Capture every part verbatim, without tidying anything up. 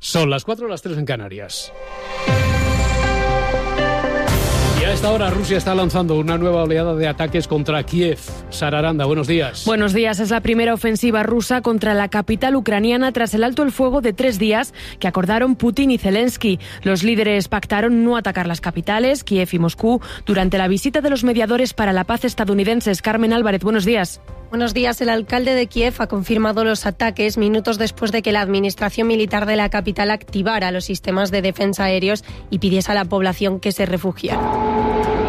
Son las cuatro, las tres en Canarias. Y a esta hora Rusia está lanzando una nueva oleada de ataques contra Kiev. Sara Aranda, buenos días. Buenos días. Es la primera ofensiva rusa contra la capital ucraniana tras el alto el fuego de tres días que acordaron Putin y Zelensky. Los líderes pactaron no atacar las capitales, Kiev y Moscú, durante la visita de los mediadores para la paz estadounidenses. Carmen Álvarez, buenos días. Buenos días. El alcalde de Kiev ha confirmado los ataques minutos después de que la administración militar de la capital activara los sistemas de defensa aéreos y pidiese a la población que se refugiara.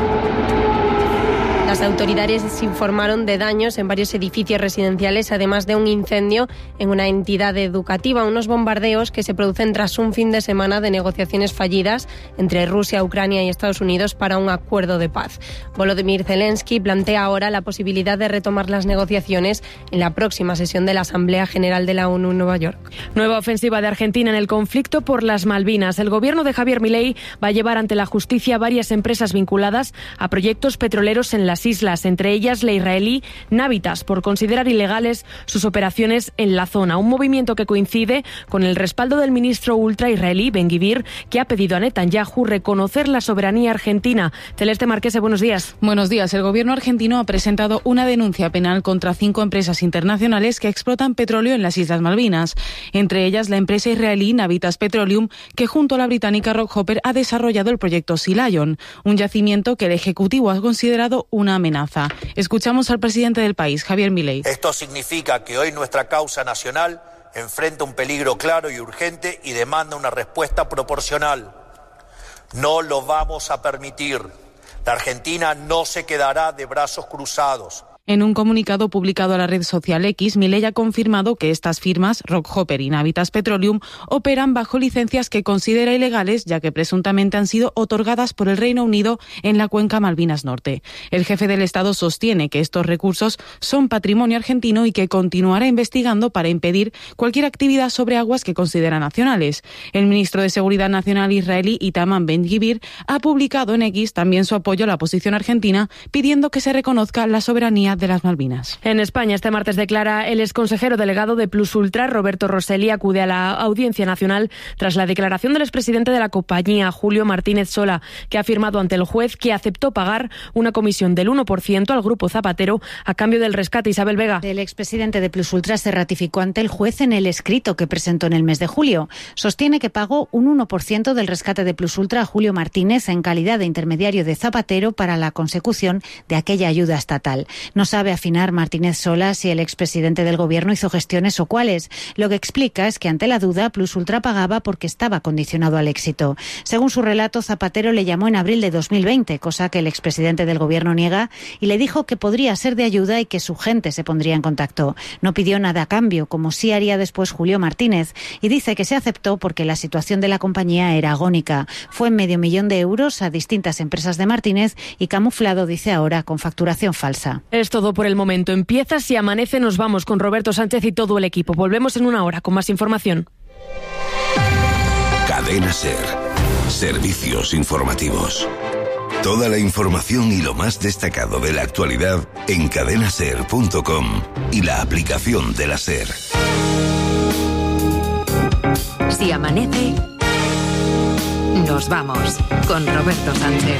Las autoridades informaron de daños en varios edificios residenciales, además de un incendio en una entidad educativa, unos bombardeos que se producen tras un fin de semana de negociaciones fallidas entre Rusia, Ucrania y Estados Unidos para un acuerdo de paz. Volodymyr Zelensky plantea ahora la posibilidad de retomar las negociaciones en la próxima sesión de la Asamblea General de la ONU en Nueva York. Nueva ofensiva de Argentina en el conflicto por las Malvinas. El gobierno de Javier Milei va a llevar ante la justicia varias empresas vinculadas a proyectos petroleros en las islas, entre ellas la israelí Navitas, por considerar ilegales sus operaciones en la zona. Un movimiento que coincide con el respaldo del ministro ultra israelí Ben-Gvir, que ha pedido a Netanyahu reconocer la soberanía argentina. Celeste Marquese, buenos días. Buenos días. El gobierno argentino ha presentado una denuncia penal contra cinco empresas internacionales que explotan petróleo en las Islas Malvinas, entre ellas la empresa israelí Navitas Petroleum, que junto a la británica Rockhopper ha desarrollado el proyecto Sea Lion, un yacimiento que el Ejecutivo ha considerado una amenaza. Escuchamos al presidente del país, Javier Milei. Esto significa que hoy nuestra causa nacional enfrenta un peligro claro y urgente y demanda una respuesta proporcional. No lo vamos a permitir. La Argentina no se quedará de brazos cruzados. En un comunicado publicado a la red social X, Milei ha confirmado que estas firmas, Rockhopper y Navitas Petroleum, operan bajo licencias que considera ilegales, ya que presuntamente han sido otorgadas por el Reino Unido en la cuenca Malvinas Norte. El jefe del Estado sostiene que estos recursos son patrimonio argentino y que continuará investigando para impedir cualquier actividad sobre aguas que considera nacionales. El ministro de Seguridad Nacional israelí, Itamar Ben-Gvir, ha publicado en X también su apoyo a la posición argentina, pidiendo que se reconozca la soberanía de las Malvinas. En España este martes declara el exconsejero delegado de Plus Ultra, Roberto Rosselli, acude a la Audiencia Nacional tras la declaración del expresidente de la compañía, Julio Martínez Sola, que ha afirmado ante el juez que aceptó pagar una comisión del uno por ciento al grupo Zapatero a cambio del rescate. Isabel Vega. El expresidente de Plus Ultra se ratificó ante el juez en el escrito que presentó en el mes de julio. Sostiene que pagó un uno por ciento del rescate de Plus Ultra a Julio Martínez en calidad de intermediario de Zapatero para la consecución de aquella ayuda estatal. No sabe afinar Martínez Sola si el expresidente del gobierno hizo gestiones o cuáles. Lo que explica es que ante la duda Plus Ultra pagaba porque estaba condicionado al éxito. Según su relato, Zapatero le llamó en abril de dos mil veinte, cosa que el expresidente del gobierno niega, y le dijo que podría ser de ayuda y que su gente se pondría en contacto. No pidió nada a cambio, como sí haría después Julio Martínez, y dice que se aceptó porque la situación de la compañía era agónica. Fue en medio millón de euros a distintas empresas de Martínez y camuflado, dice ahora, con facturación falsa. Es todo por el momento. Empieza Si Amanece, nos vamos con Roberto Sánchez y todo el equipo. Volvemos en una hora con más información. Cadena SER. Servicios informativos. Toda la información y lo más destacado de la actualidad en cadena ser punto com y la aplicación de la SER. Si amanece, nos vamos con Roberto Sánchez.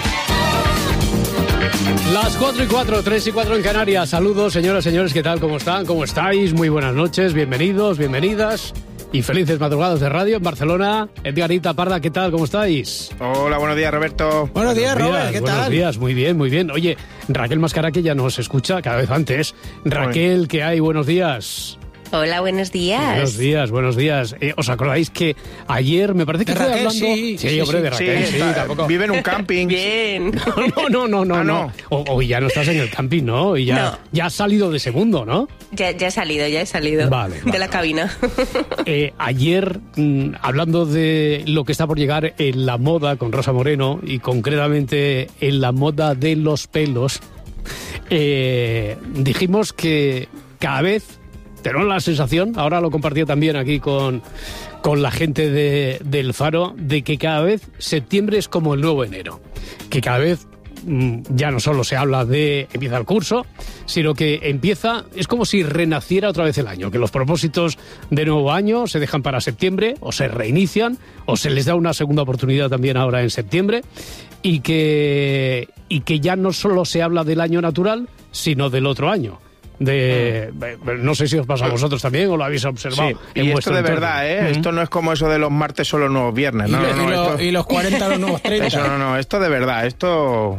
Las cuatro y cuatro, tres y cuatro en Canarias. Saludos, señoras y señores, ¿qué tal? ¿Cómo están? ¿Cómo estáis? Muy buenas noches, bienvenidos, bienvenidas y felices madrugadas de radio en Barcelona. Edgarita Parda, ¿qué tal? ¿Cómo estáis? Hola, buenos días, Roberto. Buenos días, Robert, ¿qué tal? Buenos días, muy bien, muy bien. Oye, Raquel Mascara, que ya nos escucha cada vez antes. Raquel, ¿qué hay? Buenos días. Hola, buenos días. Buenos días, buenos días. Eh, ¿Os acordáis que ayer me parece que estoy hablando... Sí, sí, sí, hombre, de Raquel, sí, sí, sí tampoco. Vive en un camping. Bien. No, no, no, no, ah, no. no. O, o ya no estás en el camping, ¿no? Y ya, no. ya has salido de ese mundo, ¿no? Ya, ya he salido, ya he salido. Vale, vale, de la vale. cabina. Eh, ayer, mmm, hablando de lo que está por llegar en la moda con Rosa Moreno y concretamente en la moda de los pelos, eh, dijimos que cada vez... Tenemos la sensación, ahora lo compartí también aquí con, con la gente de, del Faro, de que cada vez septiembre es como el nuevo enero. Que cada vez ya no solo se habla de empieza el curso, sino que empieza, es como si renaciera otra vez el año, que los propósitos de nuevo año se dejan para septiembre, o se reinician, o se les da una segunda oportunidad también ahora en septiembre, y que, y que ya no solo se habla del año natural, sino del otro año. De, no sé si os pasa a vosotros también o lo habéis observado. Sí, en y vuestro esto de entorno. verdad, ¿eh? Uh-huh. Esto no es como eso de los martes son los nuevos viernes. No, y, no, no, y, esto... lo, y los cuarenta los nuevos treinta. Eso no, no, esto de verdad, esto...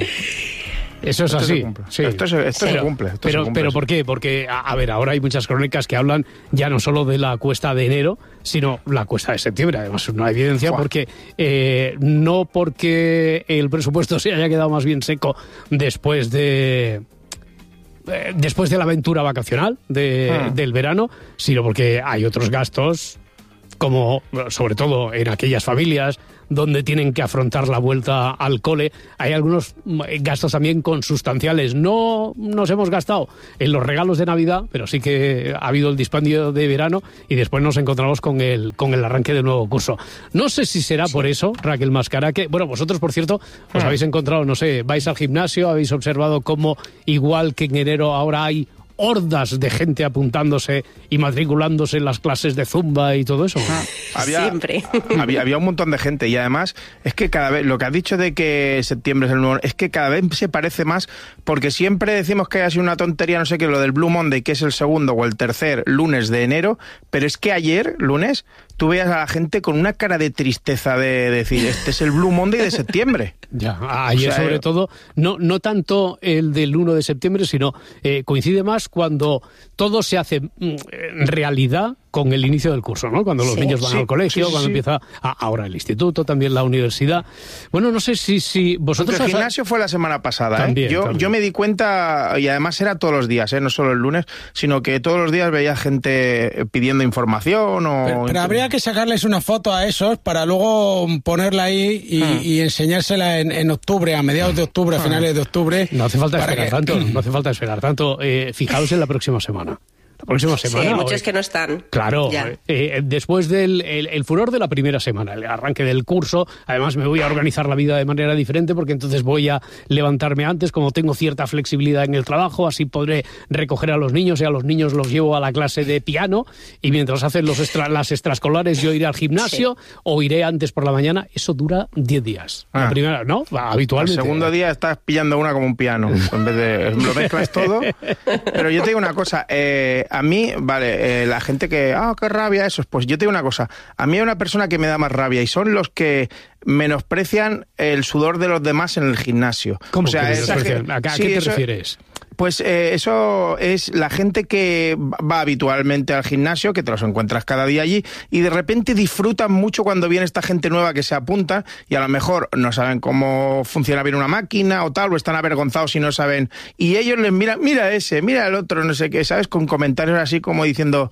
Eso es esto así. Se sí. Esto, se, esto pero, se cumple. Esto pero, se cumple pero sí. ¿por qué? Porque, a, a ver, ahora hay muchas crónicas que hablan ya no solo de la cuesta de enero, sino la cuesta de septiembre. Además, una evidencia Fua. porque eh, no porque el presupuesto se haya quedado más bien seco después de... después de la aventura vacacional de, ah. del verano, sino porque hay otros gastos, como sobre todo en aquellas familias donde tienen que afrontar la vuelta al cole, hay algunos gastos también consustanciales. No nos hemos gastado en los regalos de Navidad, pero sí que ha habido el dispendio de verano y después nos encontramos con el con el arranque del nuevo curso. No sé si será sí. por eso, Raquel Mascara, que, bueno, vosotros, por cierto, os ah. habéis encontrado, no sé, vais al gimnasio, habéis observado cómo, igual que en enero, ahora hay hordas de gente apuntándose y matriculándose en las clases de Zumba y todo eso. Ah, había, Siempre. Había, había un montón de gente y además es que cada vez, lo que has dicho de que septiembre es el nuevo, es que cada vez se parece más, porque siempre decimos que ha sido una tontería, no sé qué, lo del Blue Monday, que es el segundo o el tercer lunes de enero, pero es que ayer, lunes, tú veías a la gente con una cara de tristeza de decir, este es el Blue Monday de septiembre. Ya, ayer o sea, sobre eh... todo, no, no tanto el del uno de septiembre, sino eh, coincide más cuando todo se hace en realidad con el inicio del curso, ¿no? Cuando los sí, niños van sí, al colegio, sí, sí, cuando sí. empieza a, ahora el instituto, también la universidad. Bueno, no sé si, si vosotros... Aunque el gimnasio fue la semana pasada, también, ¿eh? Yo, también. yo me di cuenta, y además era todos los días, ¿eh? No solo el lunes, sino que todos los días veía gente pidiendo información o... Pero, pero habría que sacarles una foto a esos para luego ponerla ahí y, hmm. y enseñársela en, en octubre, a mediados de octubre, a finales de octubre. No hace falta esperar que... tanto, no hace falta esperar tanto. Eh, fijaos en la próxima semana. La próxima semana. Sí, muchos que no están. Claro, eh, después del el, el furor de la primera semana, el arranque del curso, además me voy a organizar la vida de manera diferente porque entonces voy a levantarme antes, como tengo cierta flexibilidad en el trabajo, así podré recoger a los niños y a los niños los llevo a la clase de piano y mientras hacen los extra, las extraescolares yo iré al gimnasio sí. o iré antes por la mañana. Eso dura diez días. Ah. La primera, ¿no? Habitualmente. El segundo día estás pillando una como un piano, en vez de lo mezclas todo. Pero yo te digo una cosa, eh, a mí, vale, eh, la gente que, ah, oh, qué rabia eso, pues yo te digo una cosa, a mí hay una persona que me da más rabia y son los que menosprecian el sudor de los demás en el gimnasio. ¿Cómo o sea, que esa menosprecian? ¿A, a sí, qué te eso, refieres? Pues eh, eso es la gente que va habitualmente al gimnasio, que te los encuentras cada día allí, y de repente disfrutan mucho cuando viene esta gente nueva que se apunta y a lo mejor no saben cómo funciona bien una máquina o tal, o están avergonzados si no saben, y ellos les miran, mira ese, mira el otro, no sé qué, ¿sabes? Con comentarios así como diciendo...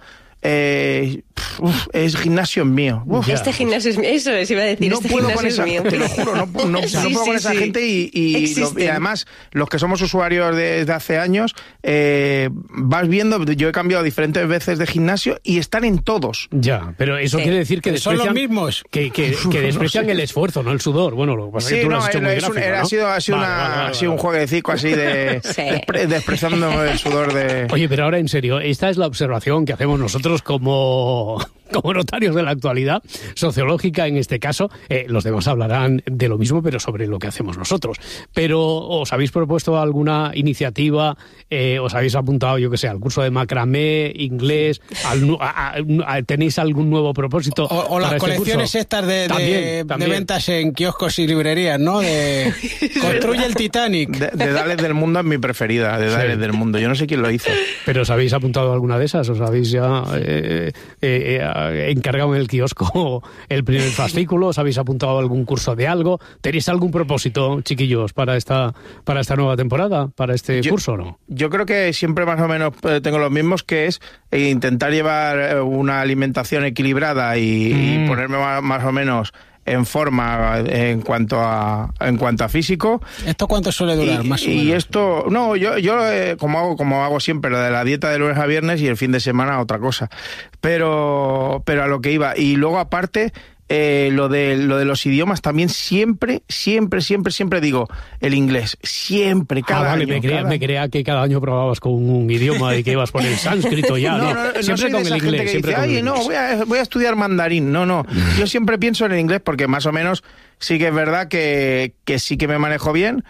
Eh, uf, es gimnasio mío. Uf. Este gimnasio es mío, eso es, iba a decir, no este puedo gimnasio con esa, es mío. Te lo juro, no, no, no, sí, no puedo sí, con esa sí. gente y, y, lo, y además los que somos usuarios desde de hace años, eh, vas viendo, yo he cambiado diferentes veces de gimnasio y están en todos. Ya, pero eso sí. quiere decir que son los mismos. Que, que, que desprecian no sé. el esfuerzo, no el sudor. Bueno, lo que pasa sí, es que tú no, lo has hecho muy es gráfico, un, ¿no? Ha sido, ha sido, vale, una, vale, vale, ha sido vale. un jueguecito así de sí. despre, despreciando el sudor de... Oye, pero ahora en serio, esta es la observación que hacemos nosotros como como notarios de la actualidad sociológica en este caso. Eh, los demás hablarán de lo mismo, pero sobre lo que hacemos nosotros. Pero ¿os habéis propuesto alguna iniciativa? Eh, ¿Os habéis apuntado, yo que sé, al curso de macramé, inglés? Al, a, a, a, ¿Tenéis algún nuevo propósito? O, o las este colecciones curso? estas de, también, de, también. de ventas en kioscos y librerías, ¿no? De construye el Titanic. De, de Dales del Mundo es mi preferida, de Dales sí. del Mundo. Yo no sé quién lo hizo. ¿Pero os habéis apuntado a alguna de esas? ¿Os habéis ya eh, eh, eh, encargado en el kiosco el primer fascículo? ¿Os habéis apuntado a algún curso de algo? ¿Tenéis algún propósito, chiquillos, para esta para esta nueva temporada, para este yo, curso o no? Yo creo que siempre más o menos tengo los mismos, que es intentar llevar una alimentación equilibrada y, mm. y ponerme más, más o menos en forma en cuanto a en cuanto a físico. ¿Esto cuánto suele durar, y, más o menos? Y esto, no, yo yo eh, como hago como hago siempre, lo de la dieta de lunes a viernes y el fin de semana otra cosa. Pero pero a lo que iba. Y luego aparte, eh, lo, de, lo de los idiomas también siempre, siempre, siempre, siempre digo el inglés. Siempre, cada ah, vale, año. Me creía, cada... me creía que cada año probabas con un idioma y que ibas por el sánscrito ya, ¿no? No, no, no, siempre no soy con de el esa inglés. gente que Siempre dice, con el ay, no, inglés. voy a, voy a estudiar mandarín. No, no. Yo siempre pienso en el inglés porque más o menos sí que es verdad que, que sí que me manejo bien.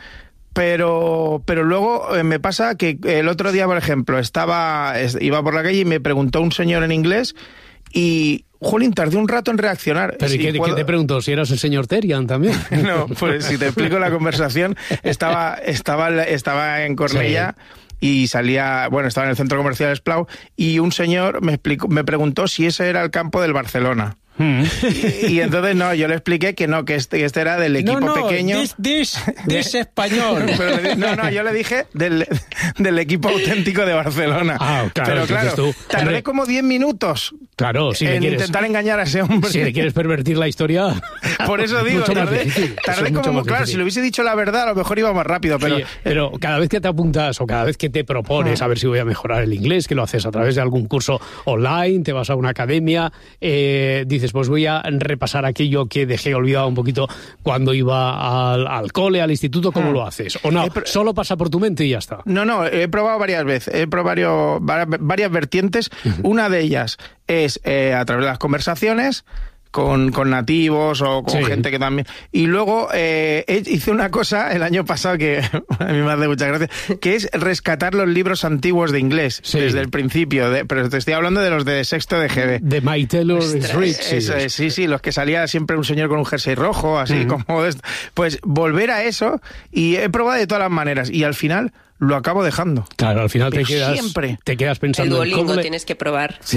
Pero, pero luego eh, me pasa que el otro día, por ejemplo, estaba, iba por la calle y me preguntó un señor en inglés y, jolín, tardé un rato en reaccionar. ¿Pero y si qué, puedo... qué te preguntó? ¿Si eras el señor Terian también? No, pues si te explico la conversación, estaba, estaba, estaba en Cornellá. Sí. Y salía, bueno, estaba en el centro comercial Esplau y un señor me explicó, me preguntó si ese era el campo del Barcelona. Mm. Y, y entonces no, yo le expliqué que no, que este, este era del equipo no, no, pequeño. This, this, this español. Pero le, no, no, yo le dije del, del equipo auténtico de Barcelona. Ah, claro, pero claro, tú, tardé hombre, como diez minutos claro, si en le quieres, intentar engañar a ese hombre. Si le quieres pervertir la historia. Por eso digo, mucho tardé, difícil, tardé como, claro, si le hubiese dicho la verdad, a lo mejor iba más rápido. Pero, Oye, pero cada vez que te apuntas o cada vez que te propones ah. a ver si voy a mejorar el inglés, que lo haces a través de algún curso online, te vas a una academia, eh, dices, pues voy a repasar aquello que dejé olvidado un poquito cuando iba al, al cole, al instituto, ¿cómo ah. lo haces? O no, pr- solo pasa por tu mente y ya está. No, no, he probado varias veces, he probado varias, varias vertientes. Uh-huh. Una de ellas es eh, a través de las conversaciones con, con nativos o con sí. gente que también... Y luego eh, hice una cosa el año pasado que a mí me hace mucha gracia, que es rescatar los libros antiguos de inglés sí. desde el principio. De, pero te estoy hablando de los de sexto de G B. De My Taylor is Rich. Eso es, sí, sí, los que salía siempre un señor con un jersey rojo, así uh-huh. como esto. Pues volver a eso, y he probado de todas las maneras, y al final... lo acabo dejando. Claro, al final Pero te quedas, siempre. te quedas pensando... El Duolingo en cómo le... tienes que probar. Sí.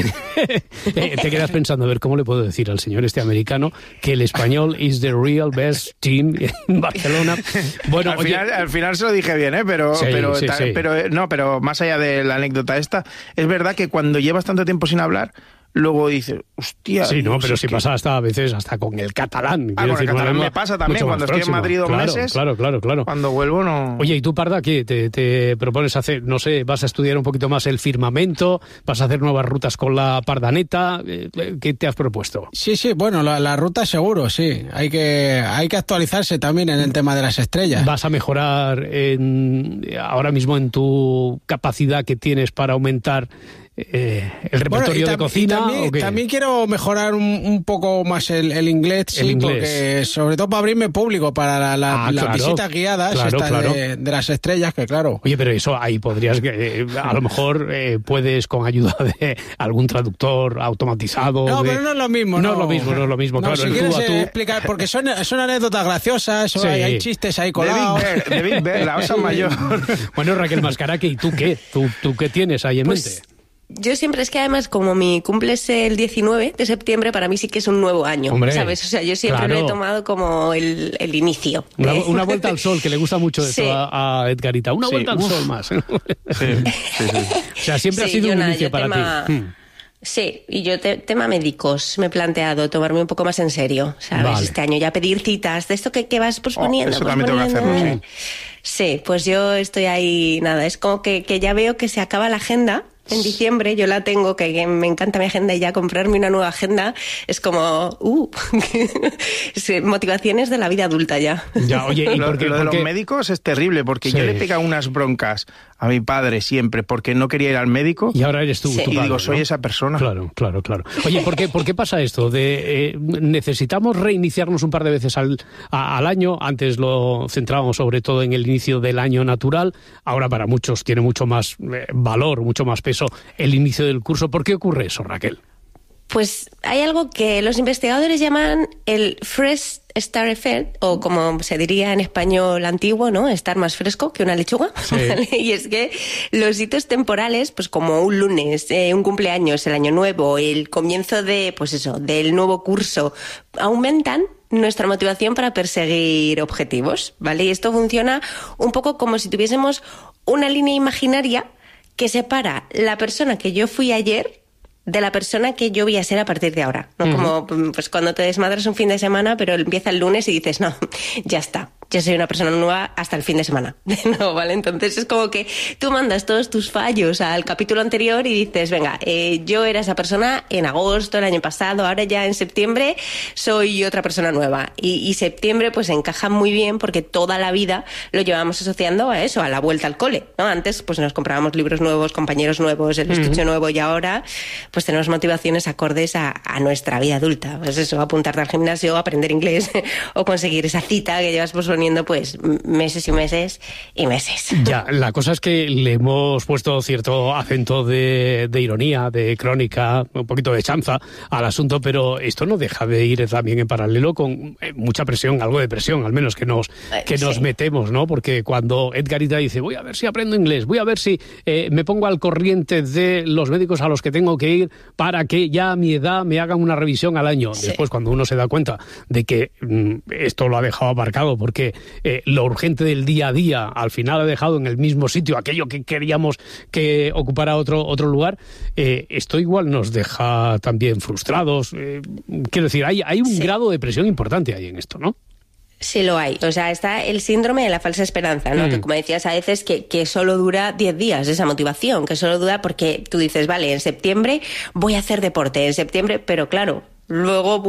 Te quedas pensando, a ver, ¿cómo le puedo decir al señor este americano que el español is the real best team en Barcelona? Bueno, al, oye... final, al final se lo dije bien, ¿eh? Pero, sí, pero, sí, ta, sí. pero no, pero más allá de la anécdota esta, es verdad que cuando llevas tanto tiempo sin hablar... Luego dices, hostia... Sí, no, pero si que... pasa hasta a veces hasta con el catalán. Ah, con el catalán me pasa también, cuando estoy próximo. en Madrid dos claro, meses. Claro, claro, claro. Cuando vuelvo no... Oye, ¿y tú, Parda, qué te, te propones hacer? No sé, ¿vas a estudiar un poquito más el firmamento? ¿Vas a hacer nuevas rutas con la Pardaneta? ¿Qué te has propuesto? Sí, sí, bueno, la, la ruta seguro, sí. Hay que, hay que actualizarse también en el tema de las estrellas. ¿Vas a mejorar en, ahora mismo en tu capacidad que tienes para aumentar... Eh, el repertorio bueno, de cocina también, ¿o qué? También quiero mejorar un, un poco más el, el inglés, sí, el inglés. Porque sobre todo para abrirme público para la, la, ah, las claro, visitas guiadas claro, estas claro. De, de las estrellas, que claro. Oye, pero eso ahí podrías, eh, a lo mejor eh, puedes con ayuda de algún traductor automatizado. No, de... pero no es lo mismo. No, no es lo mismo, no es lo mismo. No, claro, si el quieres tú a tú... explicar, porque son, son anécdotas graciosas, sí. hay, hay chistes ahí colados. De Big Bear, de Big Bear, la osa mayor. Bueno, Raquel Mascaraque, ¿y tú qué? ¿Tú, tú qué tienes ahí en pues... mente? Yo siempre, es que además como mi cumple es el diecinueve de septiembre, para mí sí que es un nuevo año, Hombre, ¿sabes? O sea, yo siempre claro. lo he tomado como el, el inicio. De... Una, una vuelta al sol, que le gusta mucho eso sí. a, a Edgarita. Una sí. vuelta al Uf. sol más. Sí, sí, sí. O sea, siempre sí, ha sido un nada, inicio para tema... ti. Hmm. Sí, y yo te, tema médicos me he planteado tomarme un poco más en serio, ¿sabes? Vale. Este año ya pedir citas, de esto que, que vas posponiendo. Oh, eso también tengo que hacerlo, sí. Sí, pues yo estoy ahí, nada, es como que, que ya veo que se acaba la agenda. En diciembre yo la tengo, que, que me encanta mi agenda, y ya comprarme una nueva agenda es como, uh, motivaciones de la vida adulta ya. Ya, oye, ¿y lo, por qué, lo de porque... los médicos es terrible, porque sí. yo le pega unas broncas a mi padre siempre porque no quería ir al médico. Y ahora eres tú, sí. tu padre, y digo, soy ¿no? esa persona. Claro, claro, claro. Oye, ¿por qué, ¿por qué pasa esto? De eh, necesitamos reiniciarnos un par de veces al, a, al año. Antes lo centrábamos sobre todo en el inicio del año natural. Ahora para muchos tiene mucho más eh, valor, mucho más peso el inicio del curso. ¿Por qué ocurre eso, Raquel? Pues hay algo que los investigadores llaman el Fresh Start Effect, o como se diría en español antiguo, ¿no? Estar más fresco que una lechuga. Sí. ¿Vale? Y es que los hitos temporales, pues como un lunes, eh, un cumpleaños, el año nuevo, el comienzo de, pues eso, del nuevo curso, aumentan nuestra motivación para perseguir objetivos, ¿vale? Y esto funciona un poco como si tuviésemos una línea imaginaria que separa la persona que yo fui ayer de la persona que yo voy a ser a partir de ahora, ¿no? Uh-huh. Como pues cuando te desmadras un fin de semana, pero empieza el lunes y dices, no, ya está, ya soy una persona nueva hasta el fin de semana. No, ¿vale? Entonces es como que tú mandas todos tus fallos al capítulo anterior y dices, venga, eh, yo era esa persona en agosto del año pasado, ahora ya en septiembre soy otra persona nueva. Y, y septiembre pues encaja muy bien porque toda la vida lo llevamos asociando a eso, a la vuelta al cole, ¿no? Antes pues nos comprábamos libros nuevos, compañeros nuevos, el estuche uh-huh. nuevo, y ahora pues tenemos motivaciones acordes a, a nuestra vida adulta. Pues eso, apuntarte al gimnasio, aprender inglés o conseguir esa cita que llevas posponiendo pues meses y meses y meses. Ya, la cosa es que le hemos puesto cierto acento de, de ironía, de crónica, un poquito de chanza al asunto, pero esto no deja de ir también en paralelo con mucha presión, algo de presión al menos que nos, que nos sí. metemos, ¿no? Porque cuando Edgarita dice, voy a ver si aprendo inglés, voy a ver si eh, me pongo al corriente de los médicos a los que tengo que ir para que ya a mi edad me hagan una revisión al año. Sí. Después, cuando uno se da cuenta de que mm, esto lo ha dejado aparcado porque eh, lo urgente del día a día al final ha dejado en el mismo sitio aquello que queríamos que ocupara otro, otro lugar, eh, esto igual nos deja también frustrados. Eh, quiero decir, hay, hay un sí. grado de presión importante ahí en esto, ¿no? Sí lo hay. O sea, está el síndrome de la falsa esperanza, ¿no? Mm. Que como decías a veces que, que solo dura diez días esa motivación, que solo dura porque tú dices, vale, en septiembre voy a hacer deporte, en septiembre, pero claro, luego